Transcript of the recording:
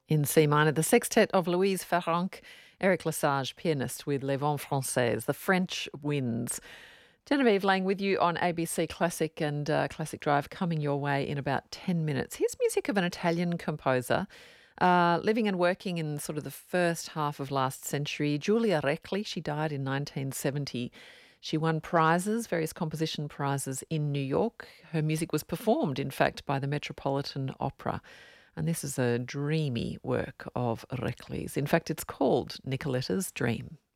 In C minor, the sextet of Louise Farrenc, Eric Lesage, pianist with Les Vents Français, the French winds. Genevieve Lang with you on ABC Classic and Classic Drive coming your way in about 10 minutes. Here's music of an Italian composer living and working in sort of the first half of last century. Giulia Recli, she died in 1970. She won prizes, various composition prizes in New York. Her music was performed, in fact, by the Metropolitan Opera. And this is a dreamy work of Recli's. In fact, it's called Nicoletta's Dream.